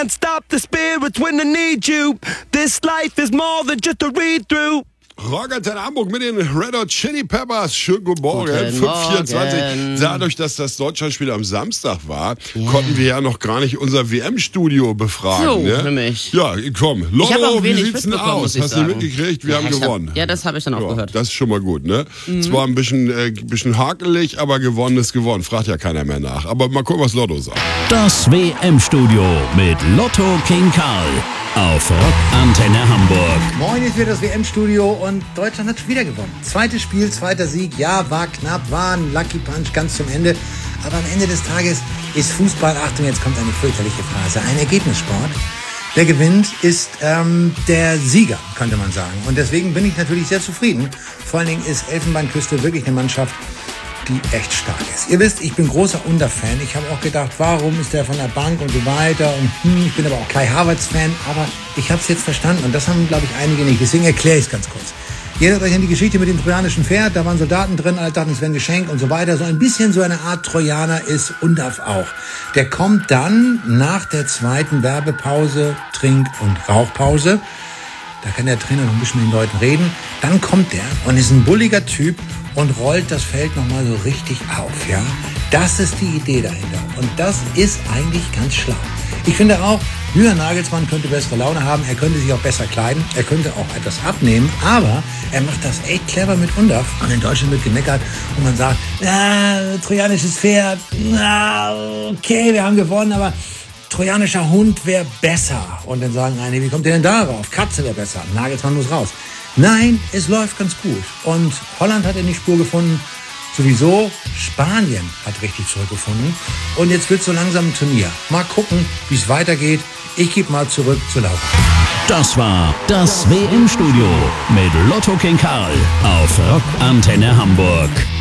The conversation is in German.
Can't stop the spirits when they need you. This life is more than just a read-through. Rockantenne Hamburg mit den Red Hot Chili Peppers. Schönen guten Morgen. Guten 5:24. Dadurch, dass das Deutschlandspiel am Samstag war, konnten wir ja noch gar nicht unser WM-Studio befragen. So, ne? nämlich. Ja, komm. Ich habe auch Lotto, wie wenig sieht's denn mitbekommen, aus? muss ich Hast du sagen. mitgekriegt? Wir haben gewonnen. Das habe ich dann auch gehört. Das ist schon mal gut, ne? Zwar ein bisschen hakelig, aber gewonnen ist gewonnen. Fragt ja keiner mehr nach. Aber mal gucken, was Lotto sagt. Das WM-Studio mit Lotto King Karl auf Rockantenne Hamburg. Moin, ist wieder das WM-Studio und Deutschland hat schon wieder gewonnen. Zweites Spiel, zweiter Sieg. Ja, war knapp, war ein Lucky Punch ganz zum Ende. Aber am Ende des Tages ist Fußball, Achtung, jetzt kommt eine fürchterliche Phrase, ein Ergebnissport. Wer gewinnt, ist der Sieger, könnte man sagen. Und deswegen bin ich natürlich sehr zufrieden. Vor allen Dingen ist Elfenbeinküste wirklich eine Mannschaft, die echt stark ist. Ihr wisst, ich bin großer Under-Fan. Ich habe auch gedacht, warum ist der von der Bank und so weiter. Und ich bin aber auch Kai Havertz-Fan. Aber ich habe es jetzt verstanden und das haben, glaube ich, einige nicht. Deswegen erkläre ich es ganz kurz. Ihr erinnert euch an die Geschichte mit dem trojanischen Pferd. Da waren Soldaten drin, alle dachten, es wäre ein Geschenk und so weiter. So ein bisschen so eine Art Trojaner ist Undaf auch. Der kommt dann nach der zweiten Werbepause, Trink- und Rauchpause. Da kann der Trainer noch ein bisschen mit den Leuten reden. Dann kommt der und ist ein bulliger Typ und rollt das Feld nochmal so richtig auf, ja. Das ist die Idee dahinter. Und das ist eigentlich ganz schlau. Ich finde auch, Julian Nagelsmann könnte bessere Laune haben. Er könnte sich auch besser kleiden. Er könnte auch etwas abnehmen. Aber er macht das echt clever mit Undaf. Und in Deutschland wird gemeckert und man sagt, trojanisches Pferd, okay, wir haben gewonnen, aber trojanischer Hund wäre besser. Und dann sagen einige, wie kommt ihr denn darauf? Katze wäre besser. Nagelsmann muss raus. Nein, es läuft ganz gut. Und Holland hat in die Spur gefunden. Sowieso Spanien hat richtig zurückgefunden. Und jetzt wird so langsam ein Turnier. Mal gucken, wie es weitergeht. Ich gebe mal zurück zu Laura. Das war das WM-Studio mit Lotto King Karl auf Rockantenne Hamburg.